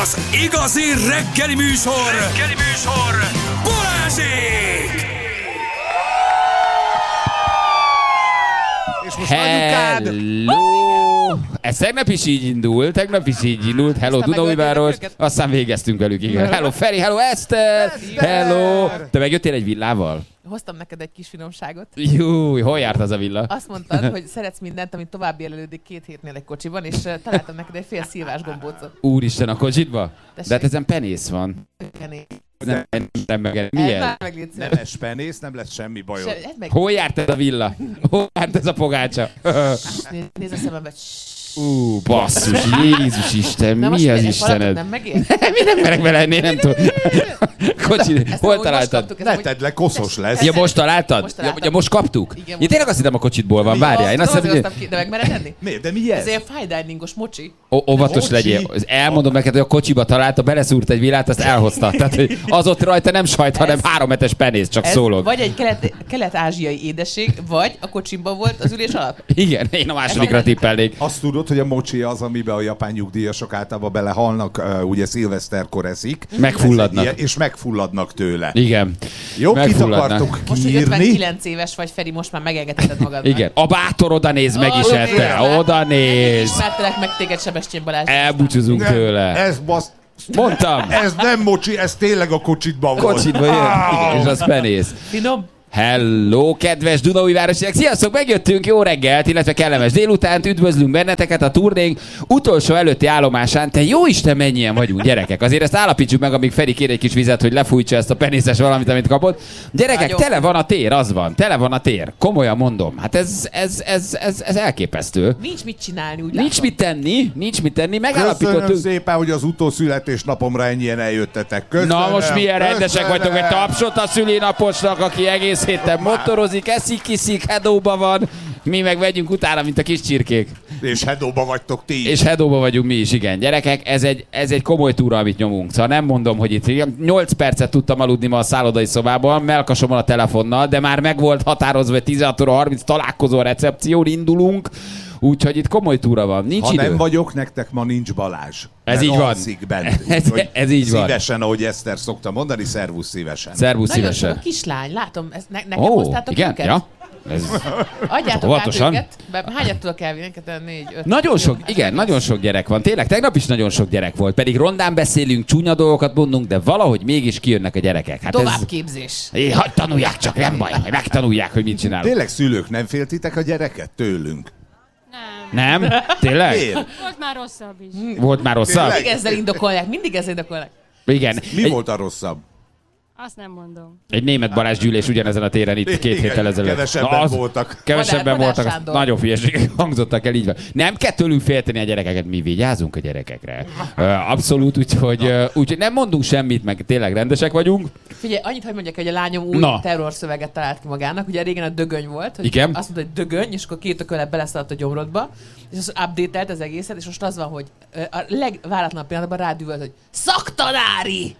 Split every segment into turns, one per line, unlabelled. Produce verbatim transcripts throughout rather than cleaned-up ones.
Az igazi reggeli műsor! Reggeli műsor! Balázsék!
És most
Hello! Ez tegnap is így indult, tegnap is így indult. Hello, Dunaújváros. Aztán végeztünk velük, igen. Hello, Feri, hello, Eszter! Hello! Te megjöttél egy villával?
Hoztam neked egy kis finomságot.
Júj, hol járt az a villa?
Azt mondtad, hogy szeretsz mindent, amit tovább jelölődik két hétnél egy kocsiban, és uh, találtam neked egy fél szilvás gombócot.
Úristen, a kocsitba?
Tessék.
De hát ezen penész van.
Penész.
Nem, nem, nem, milyen?
nem lesz penész, nem lesz semmi bajod.
Se, meg...
Hol járt ez a villa? Hol járt ez a pogácsa?
Nézd a szemembe.
Ú, basszus, Jézus Isten,
Na
mi az
Istened?
Istened?
Nem megér?
Mi nem merek bele enni, nem tudom. Kocsi, hol találtad?
Ne tedd le, koszos lesz.
Ja, most találtad?
Most
Ja,
találtam.
ja, most kaptuk?
Igen,
Én tényleg azt hittem a kocsitból van, várjál. Én azt
Azért
hiszem,
hoztam ki, de meg mered enni?
Miért? De mi ez?
Ez ilyen fine diningos mocsi.
Ó, óvatos
Kocsi.
legyél. Elmondom neked, hogy a kocsiba találta, beleszúrt egy villát, azt elhozta. Tehát, hogy az ott rajta nem sajt, hanem hárometes penész, csak
Ez
szólok.
vagy egy kelet, kelet-ázsiai édesség, vagy a kocsimban volt az ülés alatt.
Igen, én a másodikra tippelnék.
Azt tudod, hogy a mocsi az, amiben a japán nyugdíjasok általában belehalnak, uh, ugye szilveszterkor eszik.
Megfulladnak.
Ez egy ilyen- És megfulladnak tőle.
Igen.
Jó, kit
Megfulladnak.
akartok
Most, hogy
kiírni?
ötvenkilenc éves vagy, Feri, most már megengedheted magadnak.
Igen. A bátor oda néz, meg is
Oda
ette.
néz.
Oda néz.
Ismertelek meg téged, Sebestyén Balázs.
Elbúcsúzunk
Nem,
tőle.
Ez basz...
Mondtam.
Ez nem mocsi, ez tényleg a kocsitban volt.
Kocsitba jön. Igen, és az penész.
Finom.
Hello, kedves Dunaújvárosiak! Sziasztok, megjöttünk, jó reggelt, illetve kellemes délutánt, üdvözlünk benneteket a turnénk utolsó előtti állomásán. Te jó Isten, mennyien vagyunk, gyerekek! Azért ezt állapítsuk meg, amíg Feri kér egy kis vizet, hogy lefújtsa ezt a penészes valamit, amit kapott. Gyerekek,
Nagyon.
tele van a tér, az van, tele van a tér. Komolyan mondom, hát ez, ez, ez, ez, ez elképesztő.
Nincs mit csinálni, úgy
Nincs
látom.
mit tenni, nincs mit tenni,
Köszönöm
megállapítottuk.
szépen, hogy az utószületésnapomra ennyien eljöttetek. Köszönöm.
Na most milyen rendesek
köszönöm.
vagytok, egy tapsot a szülinaposnak, aki egész héten motorozik, eszik, kiszik, hedóba van. Mi meg vegyünk utána, mint a kis csirkék.
És hedóba vagytok ti.
És hedóba vagyunk mi is, igen. Gyerekek, ez egy, ez egy komoly túra, amit nyomunk. Szóval nem mondom, hogy itt nyolc percet tudtam aludni ma a szállodai szobában, melkasomon a telefonnal, de már meg volt határozva, hogy tizenhat óra harminc találkozó a recepción, indulunk. Úgyhogy itt komoly túra van. Nincs
Ha
idő.
nem vagyok, nektek ma nincs Balázs.
Ez
Mert
így van.
alszik bent.
Ez-
Úgyhogy
ez így van.
Szívesen, ahogy Eszter szokta mondani, szervusz szívesen.
Szervusz
Nagyon sok
szívesen.
a kislány, látom, ezt ne, nekem
Ó,
hoztátok
igen,
őket?
ja. Ez...
Adjátok át
óvatosan.
őket. Be, hányat tudok elvinni? Neked négy, öt.
Nagyon sok,
Jó,
igen, nagyon sok gyerek van. Tényleg, tegnap is nagyon sok gyerek volt. Pedig rondán beszélünk, csúnya dolgokat mondunk, de valahogy mégis kijönnek a gyerekek. Hát ez...
Továbbképzés.
É, hagyd tanulják csak, nem baj, majd megtanulják, hogy mit csinálunk.
Tényleg szülők, nem féltitek a gyereket tőlünk?
Nem.
Nem? Tényleg?
Miért?
Volt már rosszabb is.
Volt már rosszabb?
Tényleg?
Mindig ezzel indokolják, mindig ezzel indokolják.
Igen.
Mi
egy,
volt a rosszabb?
Azt nem mondom.
egy német Balázs gyűlés ugyanezen a téren itt két
Igen,
héttel ezelőtt.
kevesebben voltak.
Kevesebben
Madár-
voltak,
Madár
az
Sándor.
nagyon hülyeségek hangzottak el, így van. Nem kell tőlünk félteni a gyerekeket, mi vigyázunk a gyerekekre. Ö, Abszolút, úgyhogy, ö, úgyhogy nem mondunk semmit, meg tényleg rendesek vagyunk.
Figyelj, annyit, hogy mondjak, hogy a lányom új
Na.
terrorszöveget talált ki magának. Ugye régen a dögöny volt. Hogy
Igen.
Azt mondta, hogy dögöny, és akkor két ökölet beleszaladt a gyomrodba. És az update-elt az egészet, és most az van, hogy ö, a legváratlanabb pillanatban rádüvölt, hogy szaktanári!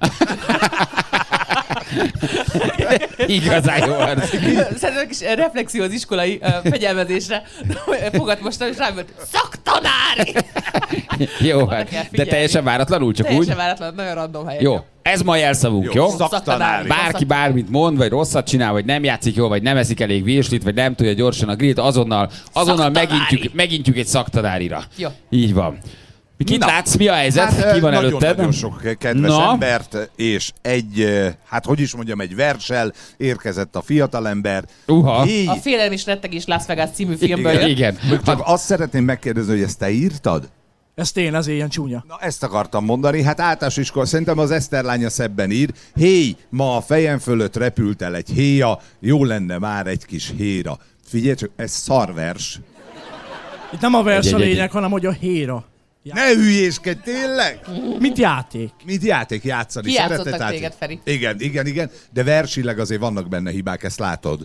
Igazán jó arc.
Szerintem kis reflexió az iskolai ö, fegyelmezésre. Fogad most, és rám volt, szaktanári!
Jó,
Oda
hát.
kell
De
figyelni.
teljesen váratlanul, csak
Teljesen
úgy.
váratlan, nagyon random helyen.
Jó, ez ma jelszavunk, jó?
Jó, szaktanári.
Bárki bármit mond, vagy rosszat csinál, vagy nem játszik jól, vagy nem eszik elég virslit, vagy nem tudja gyorsan a grillt, azonnal, azonnal
Szaktanári.
megintjük, megintjük egy szaktanárira.
Jó.
Így van. Kit
Na.
látsz? Mi a helyzet?
Hát,
Ki van
nagyon,
előtted?
Nagyon sok kedves
Na.
embert, és egy, eh, hát hogy is mondjam, egy verssel érkezett a fiatalember.
Uha.
Hé,
A Félelem és rettegés Las Vegas című filmből
Igen.
jött.
Igen.
csak azt szeretném megkérdezni, hogy ezt te írtad?
Ez én, az ilyen csúnya.
Na, ezt akartam mondani, hát általános iskola, szerintem az Eszter lánya szebben ír. Hé, ma a fejem fölött repült el egy héja, jó lenne már egy kis héra. Figyelj csak, ez szarvers.
Itt nem a vers a
Egy- egy- egy-
lényeg, hanem hogy a héra.
Ne hülyéskedj, tényleg?
Mint játék.
Mit játék játszani?
Kijátszottak
Szereted
téged,
átjátszani?
Feri.
Igen, igen, igen, de versileg azért vannak benne hibák, ezt látod.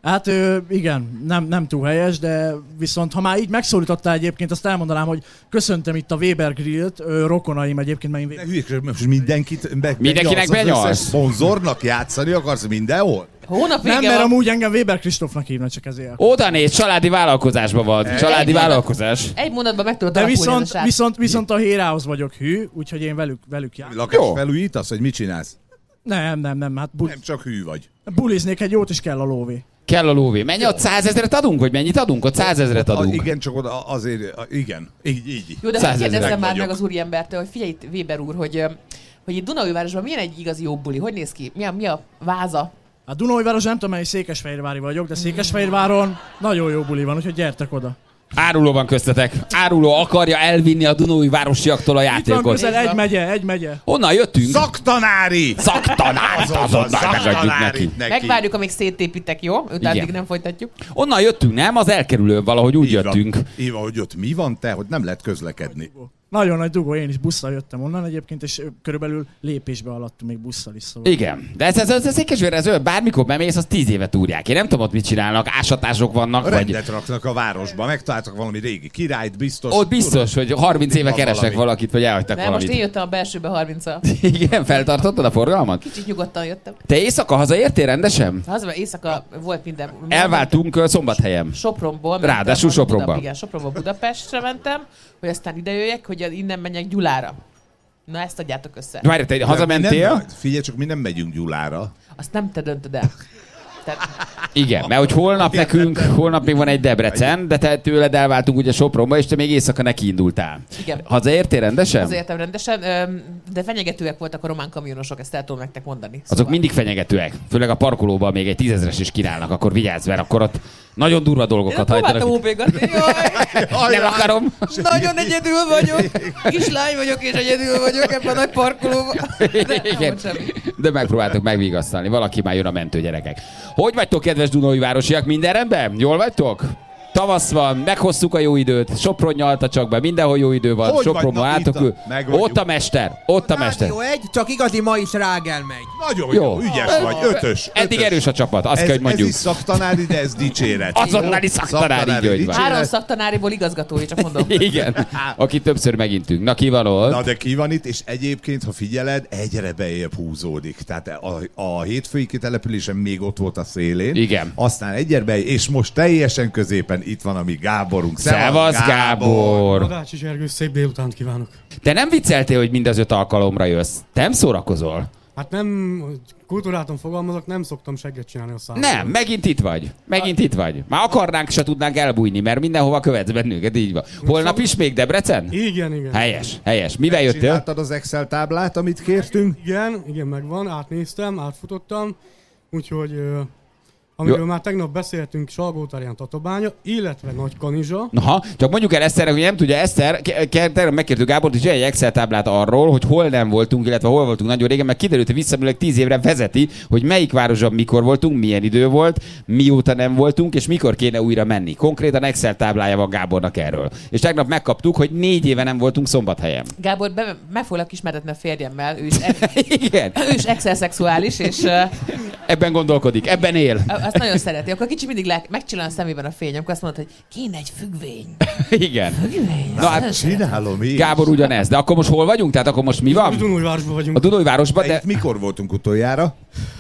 Hát ö, igen, nem, nem túl helyes, de viszont ha már így megszólítottál egyébként, azt elmondanám, hogy köszöntem itt a Weber Grillt, ö, rokonaim egyébként, mert én
De hülyék, most mindenkit be,
Mindenkinek
benyalsz, az
benyalsz?
összes szponzornak játszani akarsz mindenhol?
Hónap
nem,
vége
mert
van.
amúgy engem Weber Kristófnak hívnak, csak ezért.
Oda néz, családi vállalkozásban van. Családi
Egy mondat-
vállalkozás.
Egy mondatban meg tudod
De
alapulni ez a
viszont,
srác.
viszont, viszont a Hérához vagyok hű, úgyhogy én velük, velük jár.
Lakás
Jó.
felújítasz, vagy mit csinálsz?
Nem, nem, nem, hát bu-
Nem csak hű vagy.
buliznék egy jót, is kell a lóvé.
Kell a lóvé. Mennyi ott százezret adunk, vagy mennyit adunk? Ott százezret
A,
adunk.
igen, csak oda azért, a, igen, így, így.
Jó, de hogy
Százezrek
kérdezzem már
vagyok.
meg az úriembertől, hogy figyelj itt, Weber úr, hogy, ö, hogy itt Dunaújvárosban milyen egy igazi jó buli? Hogy néz ki? Mi a, mi a váza?
A Dunaújváros nem tudom, mely Székesfehérvári vagyok, de Székesfehérváron nagyon jó buli van, úgyhogy gyertek oda.
Áruló van köztetek. Áruló akarja elvinni a Dunói városiaktól a
Itt van
játékot.
közel egy megye, egy megye.
Honnan jöttünk?
Szaktanári!
Szaktanár! Azonnal megadjuk neki.
Megvárjuk, amíg szétépítek, jó? Utána
Igen.
addig nem folytatjuk.
Onnan jöttünk, nem? Az elkerülő valahogy úgy
Így van.
jöttünk.
Így van, hogy ott mi van te, hogy nem lehet közlekedni.
Nagyon nagy dugó, én is busszal jöttem onnan egyébként, és körülbelül lépésbe alattunk még busszal is, szóval.
Igen. De ez, ez, ez, ez Székesfehérre, ez olyan, bármikor bemész, az tíz éve túrják. Én nem tudom ott mit csinálnak, ásatások vannak, vagy...
Rendet raknak a városba, megtaláltak valami régi királyt, biztos.
Ott biztos, hogy harminc éve
van
keresek
valami.
valakit, vagy elhagytak
Nem, most
valamit.
én jöttem a belsőbe harminccal.
Igen, feltartottad a forgalmat?
Kicsit nyugodtan jöttem.
Te éjszaka hazaértél rendesen?
Az, mert éjszaka volt minden.
Elváltunk ö, Szombathelyen.
Sopronból. mentem
Ráadásul
volna
Sopronba.
Buda, igen, Sopronból Budapestre mentem, hogy aztán ide jöjjek, hogy innen menjek Gyulára. Na ezt adjátok össze.
Várj, te
De mi
hazamentél?
nem- Figyelj csak, mi nem megyünk Gyulára.
Azt nem te döntöd el. Tehát,
Igen, mert hogy holnap nekünk, holnap még van egy Debrecen, de te tőled elváltunk ugye Sopronba, és te még éjszaka neki indultál.
igen.
Hazaértél rendesen?
Az értem rendesen, öm, de fenyegetőek voltak a román kamionosok, ezt el tudom nektek mondani.
Azok mindig fenyegetőek. Főleg a parkolóban még egy tízezres is kínálnak, akkor vigyázz, mert akkor ott nagyon durva
Én
dolgokat
próbáltam
hajtanak.
ópégatni, jaj,
Nem akarom.
nagyon egyedül vagyok, kislány vagyok és egyedül vagyok ebben a nagy parkolóban. De nem
Igen.
volt semmi.
De megpróbáltok megvigasztalni. Valaki már jön a mentő, gyerekek. Hogy vagytok, kedves Dunói városiak? Minden rendben? Jól vagytok? Tavasz van, meghoztuk a jó időt, Sopron nyalta csak be, mindenhol jó idő van,
Hogy
Sopronban
vagy? Na,
álltok
itt a-
ő.
meg vagyunk.
Ott a mester, ott a mester.
Rádió egy, csak igazi ma is rágel megy.
Nagyon
Jó.
jó, ügyes vagy, ötös.
Eddig
ötös.
erős a csapat, azt
ez,
kell, hogy mondjuk.
Ez is szaktanári, de ez dicséret.
Azonnali szaktanári, így, hogy van.
dicséret.
Három szaktanáriból igazgatói, csak mondom.
Igen, aki többször megintünk. Na ki van ott?
Na de ki van itt, és egyébként, ha figyeled, egyre bejebb húzódik. Tehát a, a hétfői kitelepülésen még ott volt a szélén.
Igen.
Aztán egyre bej, és most teljesen középen itt van a mi Gáborunk.
Szevasz, Gábor!
Madácsi Zsergő, szép délutánt kívánok.
Te nem vicceltél, hogy mind az öt alkalomra jössz? Te nem szórakozol?
Hát nem, kultúráton fogalmazok, nem szoktam segget csinálni a számomra.
Nem, megint itt vagy. Megint itt vagy. Már akarnánk, se tudnánk elbújni, mert mindenhova követsz bennünket, így van. Holnap is még Debrecen?
Igen, igen.
Helyes, helyes. Mivel jöttél?
Csináltad az Excel táblát, amit kértünk?
Igen, igen, megvan, átnéztem, átfutottam, úgyhogy ö, amiről
Jó.
már tegnap beszéltünk, Salgótarján Tatabánya, illetve Nagykanizsa.
Aha, csak mondjuk el Eszternek, hogy nem tudja, Eszter, ke- ke- tegnap megkértük Gábort, hogy csinálj egy Excel táblát arról, hogy hol nem voltunk, illetve hol voltunk nagyon régen, mert kiderült, hogy visszamenőleg tíz évre vezeti, hogy melyik városban mikor voltunk, milyen idő volt, mióta nem voltunk, és mikor kéne újra menni. Konkrétan Excel táblája van Gábornak erről. És tegnap megkaptuk, hogy négy éve nem voltunk Szombathelyen.
Gábor, be, meg foglak ismertetni a férjemmel, ő is, e-
Igen,
ő is excelszexuális, és uh,
ebben gondolkodik, ebben él.
azt nagyon szereti. Akkor kicsit mindig le, megcsillan a szemében a fény, amikor azt mondod, hogy kéne egy függvény.
Igen. Na hát,
Csinálom én.
Gábor ugyanez. De akkor most hol vagyunk? Tehát akkor most mi
A
van?
Dunói-városban vagyunk.
A Dunói városban,
De
de...
itt mikor voltunk utoljára?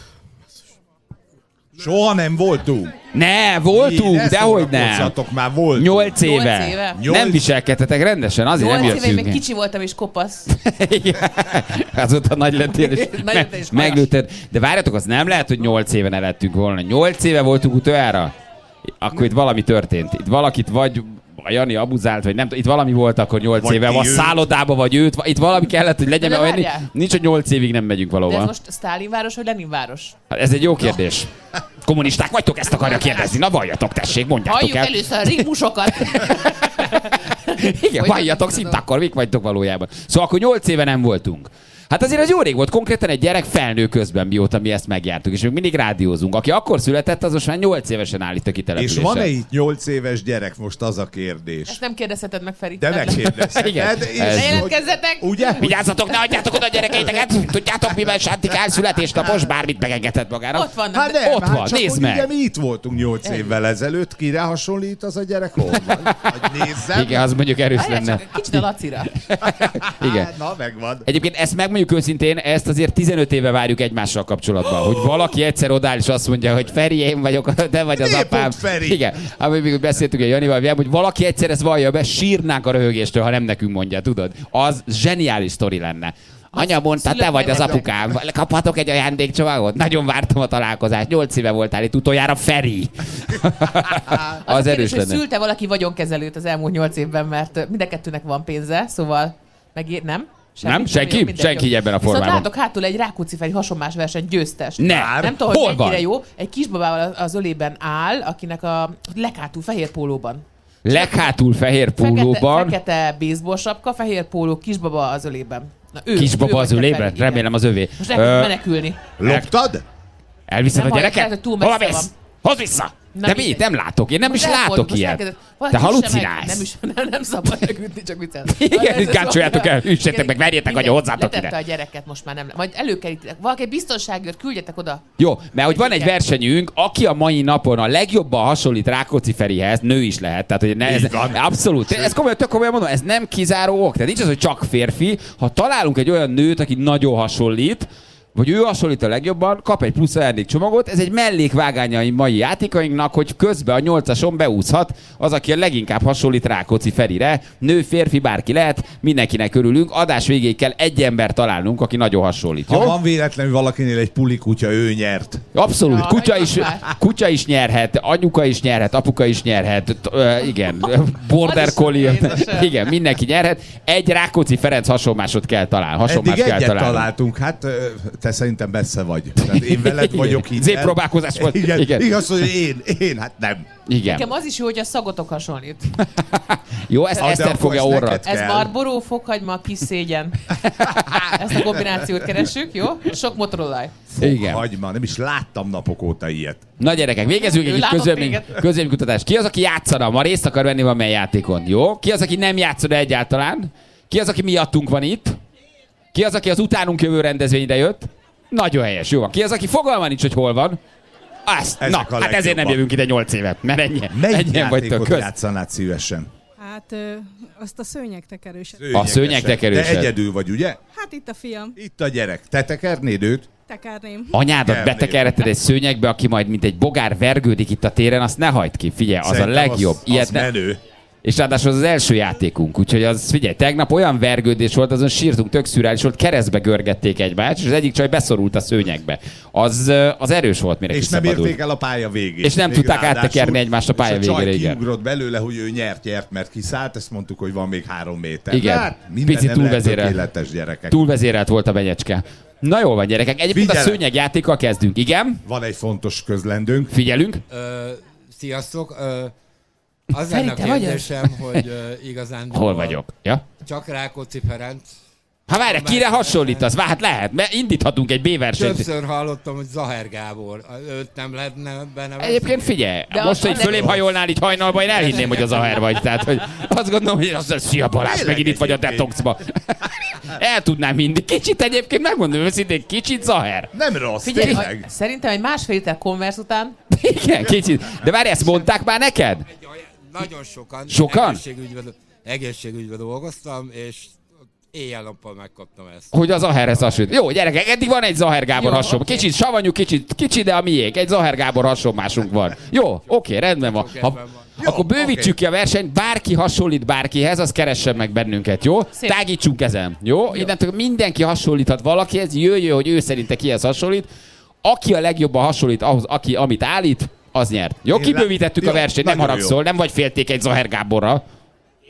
Soha nem voltunk.
Ne, voltunk,
Ne
dehogy nem.
szórakozzatok, már voltunk.
Nyolc éve.
Nyolc éve?
Nem
Nyolc-
viselkedtetek rendesen, azért nem
Nyolc éve
jöttünk.
még kicsi voltam és kopasz.
Igen. Azóta nagy lettél, és
Nagy
me-
lettél és magas.
meglőtted. De várjatok, az nem lehet, hogy nyolc éve ne lettünk volna. Nyolc éve voltunk utoljára? Akkor itt valami történt. Itt valakit vagy a Jani abuzált, vagy nem tudom, itt valami volt akkor nyolc
Vagy
éve,
ti
vagy
őt.
szállodába, vagy őt, itt valami kellett, hogy legyen,
De
mert
várjál.
nincs, hogy nyolc évig nem megyünk
De ez
valahova.
most Sztálin város, vagy Lenin város?
Hát ez egy jó kérdés. Kommunisták vagytok, ezt akarja kérdezni. Na valljatok, tessék, mondjátok
Halljuk
el.
először a rigmusokat.
Igen,
Vagy
valljatok,
nem
szinte
tudom.
akkor mik vagytok valójában. Szóval akkor nyolc éve nem voltunk. Hát azért az jó rég volt, konkrétan egy gyerek felnő közben, mióta mi ezt megjártuk, és még mindig rádiózunk. Aki akkor született, az most már nyolc évesen áll itt a kitelepülésen.
És van-e itt nyolc éves gyerek? Most az a kérdés.
Ezt nem kérdezheted meg, Feri.
De megkérdezheted.
Jelentkezzetek!
Ugye?
Vigyázzatok, ne adjátok oda a gyerekeiteket! Tudjátok, miben sántikál születésnapos, bármit megengedhet magának.
Ott vannak.
Hát
de...
nem,
Ott
hát
van,
csak
nézd
hogy
meg.
ugye mi itt voltunk nyolc évvel ezelőtt, kire hasonlít az a gyerek? Hol van? Hogy nézzem.
Igen, az mondjuk erős
Várjál
lenne.
csak, kicsit a Lacira.
Igen.
Hát, na, megvan.
Egyébként ezt megmondjuk őszintén, ezt azért tizenöt éve várjuk egymással kapcsolatban, hogy valaki egyszer odáll és azt mondja, hogy Feri, én vagyok, te vagy az
Miért
apám.
pont Feri?
Igen, amit még beszéltünk a Janival, hogy valaki egyszer ezt vallja be, sírnánk a röhögéstől, ha nem nekünk mondja, tudod? Az zseniális sztori lenne. Anya mondta, te vagy az apukám. Kaphatok egy ajándékcsomagot? Nagyon vártam a találkozást. Nyolc éve voltál itt utoljára, Feri.
Az,
az
a
erős
kérdés, hogy
lenne.
szülte valaki vagyonkezelőt az elmúlt nyolc évben, mert mind a kettőnek van pénze, szóval megér, nem?
Nem? Senki?
Minden
Senki
jó.
ebben a
Viszont
formában.
látok hátul egy Rákóczi Feri hasonmás verseny győztest.
Ne.
Nem tudom, hogy
Hol
mennyire
van?
jó. Egy kisbabával az ölében áll, akinek a leghátul fehér pólóban.
Leghátul fehér
Fekete,
pólóban.
fekete baseball sapka, fehér póló, kisbaba az ölében. Na, ő,
Kisbaba
ő
az
vagy te,
ölében?
Feri, igen.
Remélem az övé.
Most elkezd
Ö,
menekülni.
Loptad?
Elviszed
Nem
a
baj,
gyereket?
lehet, hogy túl
Hova
messze
mész?
van.
Hozd vissza!
Na,
De
mindegy.
mit? Nem látok. Én nem
Most
is
elfordult,
látok
most
ilyet.
elkezdett-
Te
valaki üsse
halucinálsz.
meg. Nem, is, nem, nem szabad megütni, csak viccelni.
Igen, gáncsoljátok el, üssetek meg, verjétek, agya, hozzátok
Letette
ide.
a gyereket, most már nem. Majd előkerítitek. Valaki egy biztonságért küldjetek oda.
Jó, mert hogy van egy
Igen.
versenyünk, aki a mai napon a legjobban hasonlít Rákóczi Ferihez, nő is lehet, tehát hogy ne, ez,
Így van.
abszolút, ez komolyan, tök komolyan mondom, ez nem kizáró ok, tehát nincs az, hogy csak férfi, ha találunk egy olyan nőt, aki nagyon hasonlít, vagy ő hasonlít a legjobban, kap egy plusz ajándékcsomagot, ez egy mellékvágánya a mai játékainknak, hogy közben a nyolcason beúszhat az, aki a leginkább hasonlít Rákóczi Ferire. Nő, férfi, bárki lehet, mindenkinek örülünk. Adás végéig kell egy ember találnunk, aki nagyon hasonlít.
Ha
Jó?
van véletlenül valakinél egy puli kutya, ő nyert.
Abszolút,
Ja,
kutya
hagyjuk
is,
már.
kutya is nyerhet, anyuka is nyerhet, apuka is nyerhet, t- ö, igen, border
Az is
collie,
édesem.
igen, mindenki nyerhet. Egy Rákóczi Ferenc hasonmásot kell találni,
Eddig
hasonmást kell
egyet
találni.
találtunk, hát ö, te szerintem messze vagy. Tehát én veled
Igen.
vagyok itt.
Zépróbálkozás volt.
Igen.
Igen.
Igaz, hogy én, én, hát nem.
Igen.
Nekem az is jó, hogy a szagotok hasonlít.
Jó, ezt
Ah, de
Eszter
akkor
fogja
ezt
orra.
neked
Ez
kell.
Marlboro, fokhagyma, kis szégyen. Ezt a kombinációt keressük, jó? Sok motorolaj.
Igen.
Hagyma, nem is láttam napok óta ilyet.
Na gyerekek, végezzünk
Ő
egy
látott
közölmény,
téged.
közölménykutatást. Ki az, aki játszana? Ma részt akar venni valamilyen játékon, jó? Ki az, aki nem játszana egyáltalán? Ki az, aki miattunk van itt? Ki az, aki az utánunk jövő rendezvényre jött? Nagyon helyes, jó van. Ki az, aki fogalma nincs, hogy hol van? Azt,
Ezek
na,
a
hát ezért nem
legjobbak.
jövünk ide nyolc évet, mert ennyi,
Melyik
ennyien vagytok
játékot
köz.
játszanád szívesen?
Hát ö, azt a szőnyegtekerőset.
A szőnyegtekerőset.
De egyedül vagy, ugye?
Hát itt a fiam,
Itt a gyerek. Te tekernéd őt?
tekerném.
Anyádat
Kernél.
betekerheted egy szőnyegbe, aki majd mint egy bogár vergődik itt a téren, azt ne hagyd ki. Figyelj, az
Szerintem
a legjobb.
Az,
Ilyet
az
ne...
menő.
És ráadásul az az első játékunk, úgyhogy az, figyelj, tegnap olyan vergődés volt, azon sírtunk, tök szürreális volt, keresztbe görgették egymást, és az egyik csaj beszorult a szőnyegbe. Az, az erős volt, mire
És nem
kiszabadult.
érték el a pálya végét.
És nem
Még
tudták
ráadásul.
áttekerni egymást a pálya
És a csaj
végére, igen.
kiugrott belőle, hogy ő nyert, nyert, mert kiszállt, ezt mondtuk, hogy van még három méter.
Igen.
Hát, minden
Picit
nem lehet
túlvezérelt.
tökéletes gyerekek.
Túlvezérelt volt a benyecske. Na jól van, gyerekek. Egyébként
Figyelem.
a szőnyegjátékkal kezdünk. Igen?
Van egy fontos közlendőnk.
Figyelünk.
Ö, sziasztok! Ö, az
Feri,
lenne a
te vagy az?
kérdésem, hogy ö, igazán
Hol vagyok? Ja?
csak Rákóczi Ferenc.
Ha várj, kire hasonlítasz? Hát lehet, mert indíthatunk egy B-versenyt.
Többször hallottam, hogy Zaher Gábor. Őt nem lehetne benne.
Egyébként figyelj,
De
most,
az-
hogy
de-
fölém hajolnál így hajnalban, én elhinném, hogy az Aher vagy. Tehát, hogy azt gondolom, hogy az szia Balázs,
Tényleg
megint itt vagy a
egyébként.
detoxba. El tudnám mindig. Kicsit egyébként, megmondom őszintén, kicsit Zaher.
Nem rossz,
Figyelj, a,
tényleg.
szerintem egy másfél liter konversz után
Igen, kicsit. De várj, ezt mondták már neked?
Nagyon sokan.
Sokan?
Egészségügyben, egészségügyben dolgoztam, és éjjel-nappal megkaptam ezt.
Hogy az Zaherhez hasonlít. Jó, gyerekek, eddig van egy Zaher Gábor
Jó,
hasonló.
oké.
Kicsit savanyú, kicsit, kicsit, de a miénk. Egy Zaher Gábor hasonlásunk van. Jó, oké, rendben van.
Jó,
Ha,
rendben van.
Jó,
akkor bővítsük
oké.
ki a versenyt, bárki hasonlít bárkihez, az keressen meg bennünket, jó?
Szép.
Tágítsunk ezen, jó? Innentől mindenki hasonlíthat valakihez, jöjjön, hogy ő szerinte kihez hasonlít. Aki a legjobban hasonlít ahhoz, aki amit állít, az nyert. Jó,
Én
kibővítettük
le-
a
jó,
versenyt, nem
nagyon
haragszol,
jó.
nem vagy félték egy Zaher Gáborra.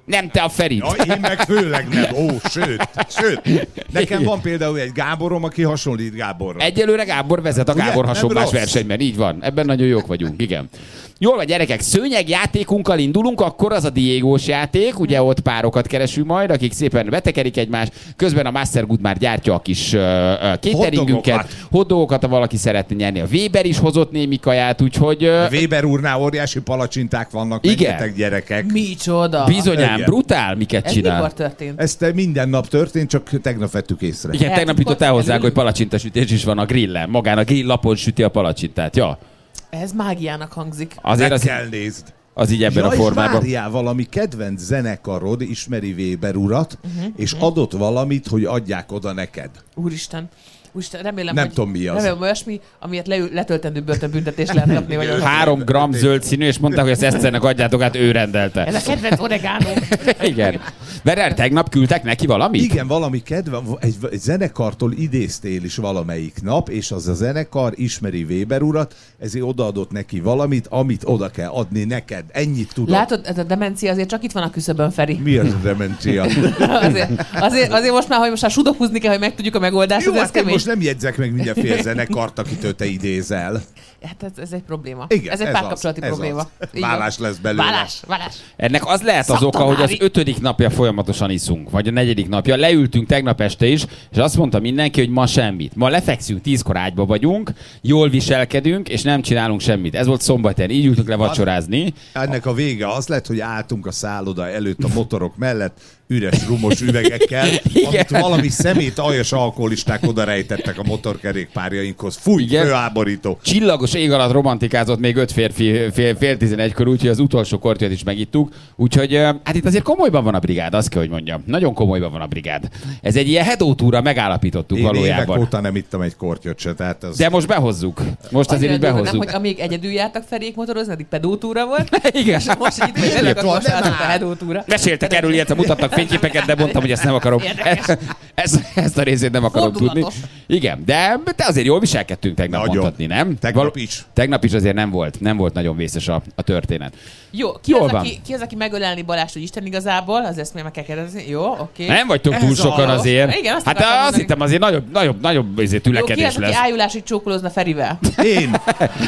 Nem te a Ferit.
Ja, én meg főleg nem. Ó, sőt, sőt. Nekem van például egy Gáborom, aki hasonlít Gáborra.
Egyelőre Gábor vezet a
Ugye?
Gábor
Nem
hasonlás
rossz.
versenyben. Így van. Ebben nagyon jók vagyunk. Igen. Jól van, gyerekek, szőnyeg játékunkkal indulunk, akkor az a Diégós játék, ugye ott párokat keresünk majd, akik szépen betekerik egymást, közben a Mastergood már gyártja a kis uh, cateringünket,
Hotdogokat.
hotdogokat, ha valaki szeretne nyerni. A Weber is hozott némi kaját, úgyhogy... Uh,
Weber úrnál óriási palacsinták vannak,
Igen.
menjetek gyerekek.
Micsoda.
bizonyám,
Igen.
brutál, miket
Ez
csinál.
mikor történt?
Ez te minden nap történt, csak tegnap vettük észre.
Igen,
Lehet,
tegnap
hogy
jutott el hozzánk,
előlünk.
hogy palacsintasütés is van a grillen. Magán a grill lapon süti a palacsintát. Ja,
Ez mágiának hangzik.
azért
Meg
az,
kell nézd.
az így ebben
Ja,
a
és
formában.
várjál, valami kedvenc zenekarod ismeri Weber urat, uh-huh, és uh-huh. adott valamit, hogy adják oda neked.
Úristen. Úristen, remélem,
Nem
hogy,
tudom, mi az.
Remélem olyasmi, amiért leül, letöltendő börtönbüntetést lehet kapni. Vagy
Három gram zöld színű, és mondták, hogy ezt Eszternek adjátok, hát ő rendelte.
Ez a kedvenc oregano.
Igen. Verel, tegnap küldtek neki valamit?
Igen, valami kedve, egy, egy zenekartól idéztél is valamelyik nap, és az a zenekar ismeri Weber urat, ezért odaadott neki valamit, amit oda kell adni neked. Ennyit tudok.
Látod, ez a demencia azért csak itt van a küszöbön, Feri.
Mi az a demencia?
azért, azért, azért most már, hogy most már sudokuzni kell, hogy megtudjuk a megoldást,
Jó,
az ez
hát én
kemény.
most nem jegyzek meg mindenféle zenekart, akitől te idézel.
Hát ez, ez egy probléma.
Igen,
ez egy
ez
párkapcsolati
az, ez
probléma.
az.
Így van.
Vállás lesz belőle.
Vállás, vállás.
Ennek az lehet az oka, hogy az ötödik napja folyamatosan iszunk, vagy a negyedik napja. Leültünk tegnap este is, és azt mondta mindenki, hogy ma semmit. Ma lefekszünk, tízkor ágyba vagyunk, jól viselkedünk, és nem csinálunk semmit. Ez volt szombaton, így ültünk le vacsorázni.
Ennek a vége az lett, hogy álltunk a szálloda előtt a motorok mellett, üres rumos üvegekkel, amit valami szemét aljas alkoholisták oda rejtettek a motorkerékpárjainkhoz. Fúj,
Igen.
főáborító.
Csillagos ég alatt romantikázott még öt férfi fél, fél tizenegykor, úgyhogy az utolsó kortyot is megittuk. Úgyhogy ö, hát itt azért komolyban van a brigád, azt kell, hogy mondjam. Nagyon komolyban van a brigád. Ez egy ilyen hedótúra, megállapítottuk
Én évek
valójában.
óta nem ittam egy kortyot se, tehát az...
De most behozzuk. Most azért így
Annyira durva,
behozzuk.
Nem, hogy amíg egyedül jártak Ferék motorozni, addig pedótúra volt.
Igen.
És most így időleg, akkor most álltak a hedótúra.
Meséltek erről, illetve mutattak fényképeket, de mondtam, hogy ezt nem akarom.
Érdekes.
Ezt, ezt a részét nem akarom tudni.
Fordulatos.
Igen, de te azért jól viselkedtünk tegnap,
Nagyon.
mondhatni, nem?
Tegnap
Val-
is.
Tegnap is azért nem volt, nem volt nagyon vészes a, a történet.
Jó, ki
Jól
az,
van.
aki, ki az, aki megölelni Balást, hogy Isten igazából? Az ezt még meg kell kérdezni. Jó, oké.
Nem vagytok túl
Ez
sokan
az.
azért.
Igen, azt
hát
akartam
azt
mondani.
hittem azért nagyobb, nagyobb, nagyobb azért
Jó, ki
tülekedés
az, aki
lesz.
ájulásig csókolózna Ferivel?
Én!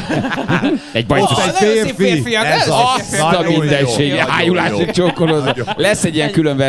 Egy bajtos.
Ott egy
nagyon szép
férfi!
férfiak,
Ez
nagyon
az.
Azt a
Nagyon jó.
mindensége.
Nagyon
Ájulásig
jó.
csókolózza. Lesz egy ilyen külön